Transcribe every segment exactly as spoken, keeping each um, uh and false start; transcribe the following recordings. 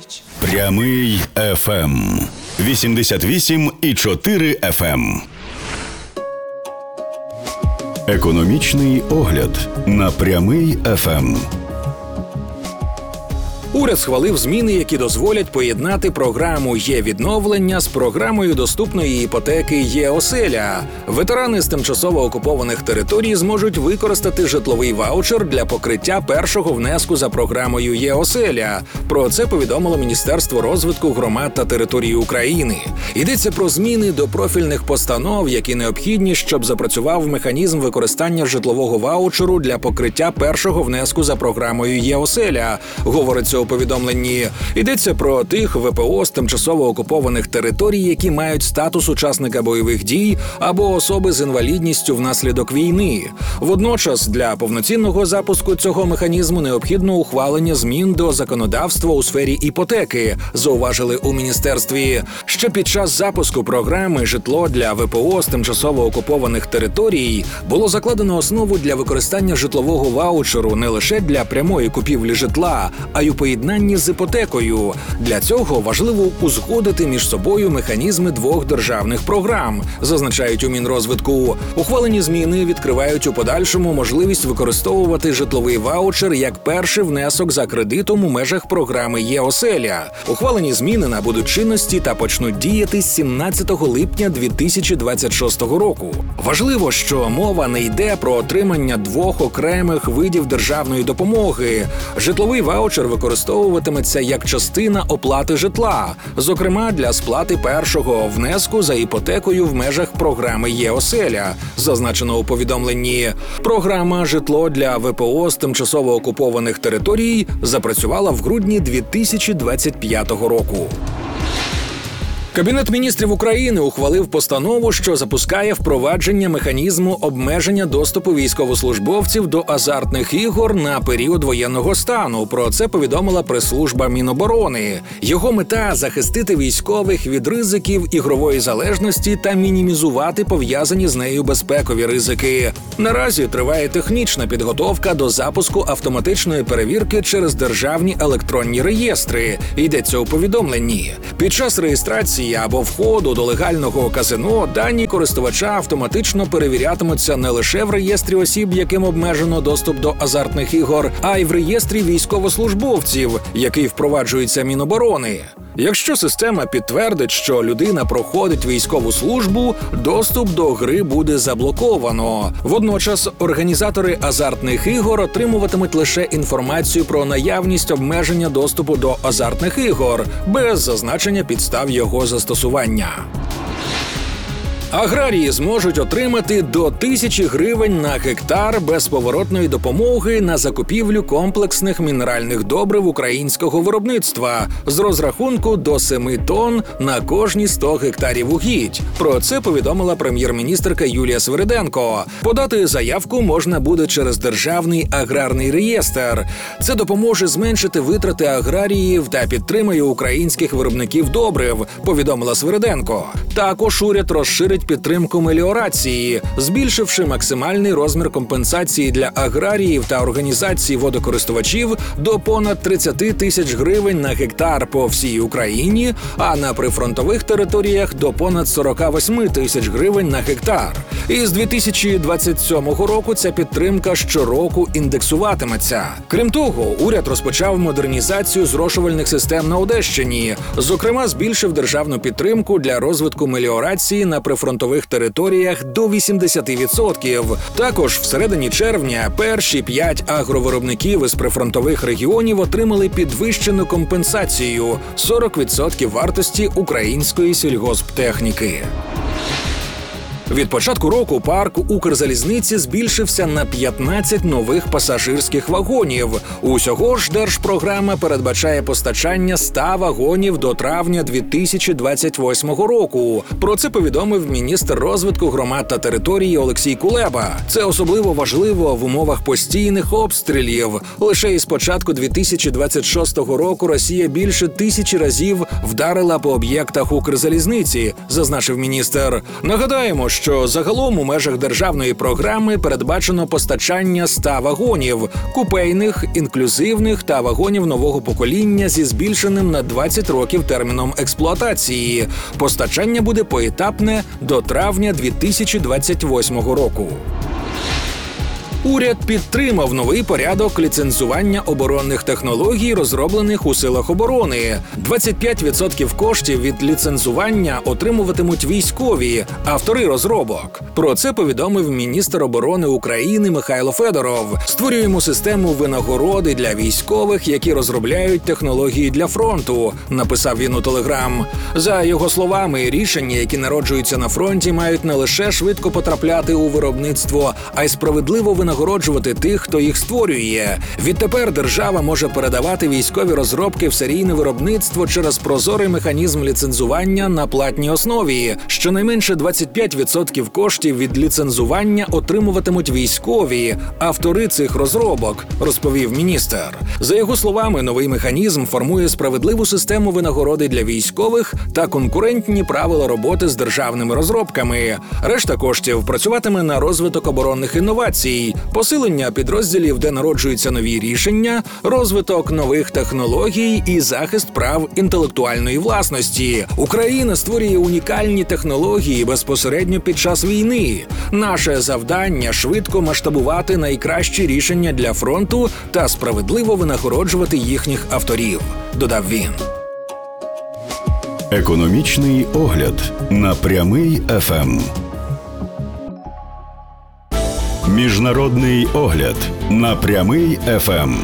ніч. Прямий еф ем. вісімдесят вісім і чотири еф ем. Економічний огляд на Прямий еф ем. Уряд схвалив зміни, які дозволять поєднати програму «Є-відновлення» з програмою доступної іпотеки «Є-оселя». Ветерани з тимчасово окупованих територій зможуть використати житловий ваучер для покриття першого внеску за програмою «Є-оселя». Про це повідомило Міністерство розвитку громад та територій України. Йдеться про зміни до профільних постанов, які необхідні, щоб запрацював механізм використання житлового ваучеру для покриття першого внеску за програмою «Є-оселя», говориться у повідомленні. Йдеться про тих ве пе о з тимчасово окупованих територій, які мають статус учасника бойових дій або особи з інвалідністю внаслідок війни. Водночас для повноцінного запуску цього механізму необхідно ухвалення змін до законодавства у сфері іпотеки, зауважили у міністерстві. Ще під час запуску програми «Житло для ве пе о з тимчасово окупованих територій» було закладено основу для використання житлового ваучеру не лише для прямої купівлі житла, а й у поєднанні з іпотекою. Для цього важливо узгодити між собою механізми двох державних програм, зазначають у Мінрозвитку. Ухвалені зміни відкривають у подальшому можливість використовувати житловий ваучер як перший внесок за кредитом у межах програми «Є-оселя». Ухвалені зміни набудуть чинності та почнуть діяти з сімнадцятого липня дві тисячі двадцять шостого року. Важливо, що мова не йде про отримання двох окремих видів державної допомоги. Житловий ваучер використовуватиметься як частина оплати житла, зокрема для сплати першого внеску за іпотекою в межах програми «Є-оселя», зазначено у повідомленні. Програма «Житло для ве пе о з тимчасово окупованих територій» запрацювала в грудні дві тисячі двадцять п'ятого року. Кабінет міністрів України ухвалив постанову, що запускає впровадження механізму обмеження доступу військовослужбовців до азартних ігор на період воєнного стану. Про це повідомила прес-служба Міноборони. Його мета – захистити військових від ризиків ігрової залежності та мінімізувати пов'язані з нею безпекові ризики. Наразі триває технічна підготовка до запуску автоматичної перевірки через державні електронні реєстри. Йдеться у повідомленні. Під час реєстрації або входу до легального казино дані користувача автоматично перевірятимуться не лише в реєстрі осіб, яким обмежено доступ до азартних ігор, а й в реєстрі військовослужбовців, який впроваджується Міноборони. Якщо система підтвердить, що людина проходить військову службу, доступ до гри буде заблоковано. Водночас організатори азартних ігор отримуватимуть лише інформацію про наявність обмеження доступу до азартних ігор, без зазначення підстав його застосування. Аграрії зможуть отримати до тисячі гривень на гектар безповоротної допомоги на закупівлю комплексних мінеральних добрив українського виробництва з розрахунку до семи тонн на кожні сто гектарів угідь. Про це повідомила прем'єр-міністерка Юлія Свириденко. Подати заявку можна буде через Державний аграрний реєстр. Це допоможе зменшити витрати аграріїв та підтримує українських виробників добрив, повідомила Свириденко. Також уряд розширить підтримку меліорації, збільшивши максимальний розмір компенсації для аграріїв та організацій водокористувачів до понад тридцять тисяч гривень на гектар по всій Україні, а на прифронтових територіях до понад сорок вісім тисяч гривень на гектар. І з дві тисячі двадцять сьомого року ця підтримка щороку індексуватиметься. Крім того, уряд розпочав модернізацію зрошувальних систем на Одещині. Зокрема, збільшив державну підтримку для розвитку меліорації на прифронтових територіях до вісімдесят відсотків. Також всередині червня перші п'ять агровиробників із прифронтових регіонів отримали підвищену компенсацію – сорок відсотків вартості української сільгосптехніки. Від початку року парк Укрзалізниці збільшився на п'ятнадцять нових пасажирських вагонів. Усього ж держпрограма передбачає постачання ста вагонів до травня дві тисячі двадцять восьмого року. Про це повідомив міністр розвитку громад та території Олексій Кулеба. Це особливо важливо в умовах постійних обстрілів. Лише із початку дві тисячі двадцять шостого року Росія більше тисячі разів вдарила по об'єктах Укрзалізниці, зазначив міністр. Нагадаємо, що загалом у межах державної програми передбачено постачання ста вагонів – купейних, інклюзивних та вагонів нового покоління зі збільшеним на двадцять років терміном експлуатації. Постачання буде поетапне до травня дві тисячі двадцять восьмого року. Уряд підтримав новий порядок ліцензування оборонних технологій, розроблених у силах оборони. двадцять п'ять відсотків коштів від ліцензування отримуватимуть військові, автори розробок. Про це повідомив міністр оборони України Михайло Федоров. Створюємо систему винагороди для військових, які розробляють технології для фронту, написав він у Телеграм. За його словами, рішення, які народжуються на фронті, мають не лише швидко потрапляти у виробництво, а й справедливо винагороджувати нагороджувати тих, хто їх створює. Відтепер держава може передавати військові розробки в серійне виробництво через прозорий механізм ліцензування на платній основі. Щонайменше двадцять п'ять відсотків коштів від ліцензування отримуватимуть військові, автори цих розробок, розповів міністр. За його словами, новий механізм формує справедливу систему винагороди для військових та конкурентні правила роботи з державними розробками. Решта коштів працюватиме на розвиток оборонних інновацій, посилення підрозділів, де народжуються нові рішення, розвиток нових технологій і захист прав інтелектуальної власності. Україна створює унікальні технології безпосередньо під час війни. Наше завдання – швидко масштабувати найкращі рішення для фронту та справедливо винагороджувати їхніх авторів, додав він. Економічний огляд на Прямий еф ем. Міжнародний огляд на Прямий еф ем.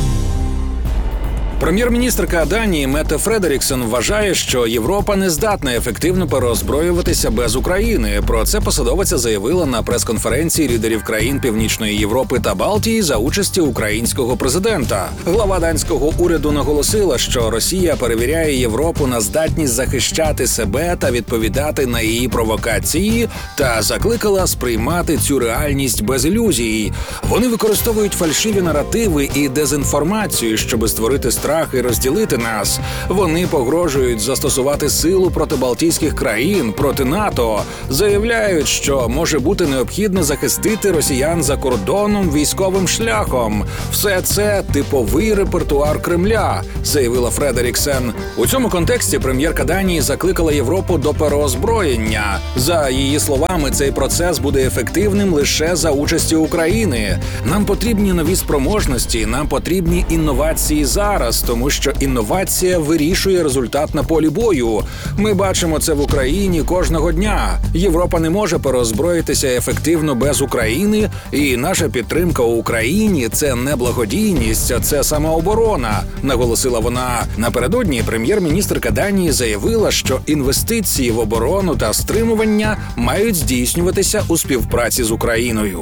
Прем'єр-міністрка Данії Метте Фредеріксен вважає, що Європа не здатна ефективно переозброюватися без України. Про це посадовиця заявила на прес-конференції лідерів країн Північної Європи та Балтії за участі українського президента. Глава данського уряду наголосила, що Росія перевіряє Європу на здатність захищати себе та відповідати на її провокації, та закликала сприймати цю реальність без ілюзій. Вони використовують фальшиві наративи і дезінформацію, щоб створити страх і розділити нас. Вони погрожують застосувати силу проти балтійських країн, проти НАТО. Заявляють, що може бути необхідно захистити росіян за кордоном військовим шляхом. Все це типовий репертуар Кремля, заявила Фредеріксен. У цьому контексті прем'єрка Данії закликала Європу до переозброєння. За її словами, цей процес буде ефективним лише за участі України. Нам потрібні нові спроможності, нам потрібні інновації зараз, тому що інновація вирішує результат на полі бою. Ми бачимо це в Україні кожного дня. Європа не може переозброїтися ефективно без України, і наша підтримка у Україні – це не благодійність, а це самооборона, наголосила вона. Напередодні прем'єр-міністрка Данії заявила, що інвестиції в оборону та стримування мають здійснюватися у співпраці з Україною.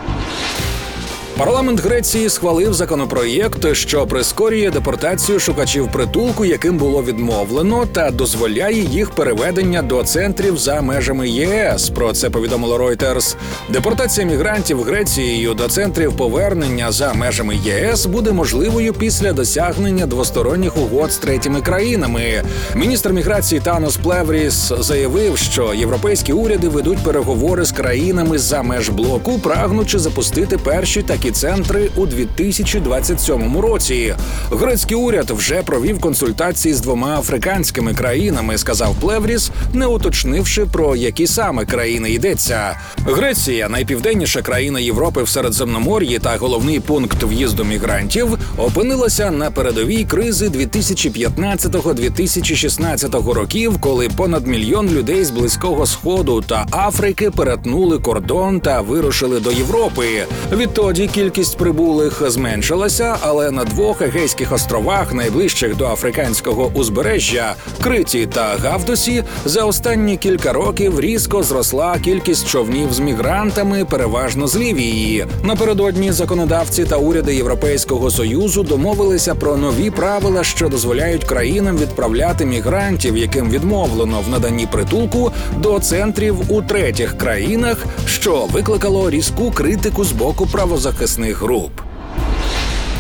Парламент Греції схвалив законопроєкт, що прискорює депортацію шукачів притулку, яким було відмовлено, та дозволяє їх переведення до центрів за межами ЄС. Про це повідомило Reuters. Депортація мігрантів Грецією до центрів повернення за межами ЄС буде можливою після досягнення двосторонніх угод з третіми країнами. Міністр міграції Танос Плевріс заявив, що європейські уряди ведуть переговори з країнами за меж блоку, прагнучи запустити перші такі центри у дві тисячі двадцять сьомому році. Грецький уряд вже провів консультації з двома африканськими країнами, сказав Плевріс, не уточнивши, про які саме країни йдеться. Греція, найпівденніша країна Європи в Середземномор'ї та головний пункт в'їзду мігрантів, опинилася на передовій кризи дві тисячі п'ятнадцятого - дві тисячі шістнадцятого років, коли понад мільйон людей з Близького Сходу та Африки перетнули кордон та вирушили до Європи. Відтоді кількість прибулих зменшилася, але на двох Егейських островах, найближчих до африканського узбережжя, Криті та Гавдосі, за останні кілька років різко зросла кількість човнів з мігрантами, переважно з Лівії. Напередодні законодавці та уряди Європейського Союзу домовилися про нові правила, що дозволяють країнам відправляти мігрантів, яким відмовлено в наданні притулку, до центрів у третіх країнах, що викликало різку критику з боку правозахисних груп.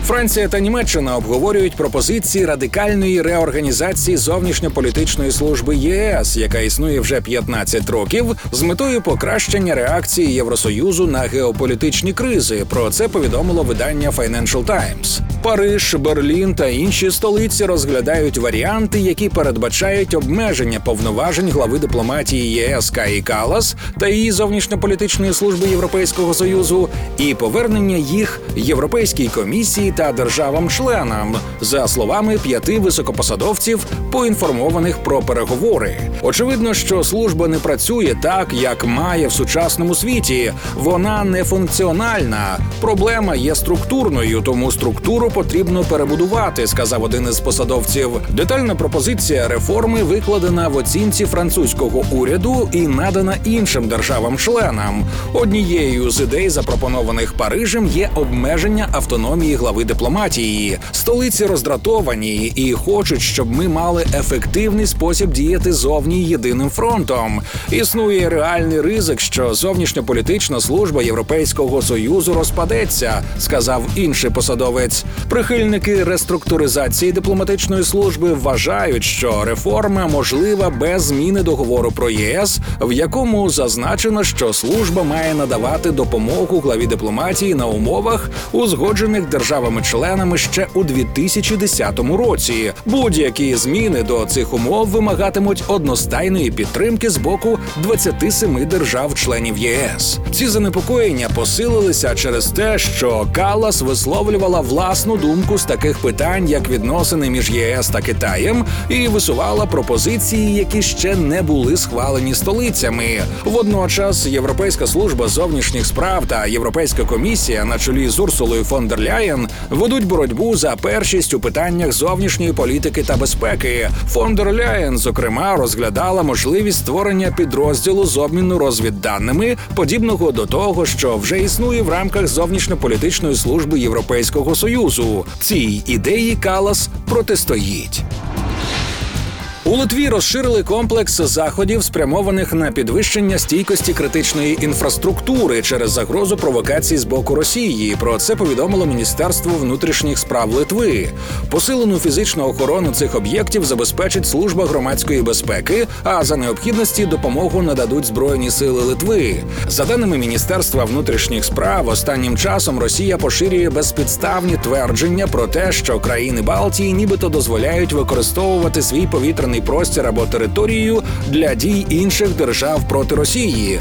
Франція та Німеччина обговорюють пропозиції радикальної реорганізації зовнішньополітичної служби ЄС, яка існує вже п'ятнадцять років, з метою покращення реакції Євросоюзу на геополітичні кризи. Про це повідомило видання Financial Times. Париж, Берлін та інші столиці розглядають варіанти, які передбачають обмеження повноважень глави дипломатії ЄС Каї Каллас та її зовнішньополітичної служби Європейського Союзу і повернення їх Європейській комісії та державам-членам, за словами п'яти високопосадовців, поінформованих про переговори. Очевидно, що служба не працює так, як має в сучасному світі. Вона не функціональна. Проблема є структурною, тому структуру потрібно перебудувати, сказав один із посадовців. Детальна пропозиція реформи викладена в оцінці французького уряду і надана іншим державам-членам. Однією з ідей, запропонованих Парижем, є обмеження автономії глави дипломатії. Столиці роздратовані і хочуть, щоб ми мали ефективний спосіб діяти зовні єдиним фронтом. Існує реальний ризик, що зовнішньополітична служба Європейського Союзу розпадеться, сказав інший посадовець. Прихильники реструктуризації дипломатичної служби вважають, що реформа можлива без зміни договору про ЄС, в якому зазначено, що служба має надавати допомогу главі дипломатії на умовах, узгоджених державами-членами ще у дві тисячі десятому році. Будь-які зміни до цих умов вимагатимуть одностайної підтримки з боку двадцяти семи держав-членів ЄС. Ці занепокоєння посилилися через те, що Каллас висловлювала власну думку з таких питань, як відносини між ЄС та Китаєм, і висувала пропозиції, які ще не були схвалені столицями. Водночас Європейська служба зовнішніх справ та Європейська комісія на чолі з Урсулою фон дер Ляєн ведуть боротьбу за першість у питаннях зовнішньої політики та безпеки. Фон дер Ляєн, зокрема, розглядала можливість створення підрозділу з обміну розвідданими, подібного до того, що вже існує в рамках зовнішньополітичної служби Європейського Союзу. Цій ідеї Каллас протистоїть. У Литві розширили комплекс заходів, спрямованих на підвищення стійкості критичної інфраструктури через загрозу провокацій з боку Росії. Про це повідомило Міністерство внутрішніх справ Литви. Посилену фізичну охорону цих об'єктів забезпечить Служба громадської безпеки, а за необхідності допомогу нададуть Збройні сили Литви. За даними Міністерства внутрішніх справ, останнім часом Росія поширює безпідставні твердження про те, що країни Балтії нібито дозволяють використовувати свій повітряний простір або територію для дій інших держав проти Росії.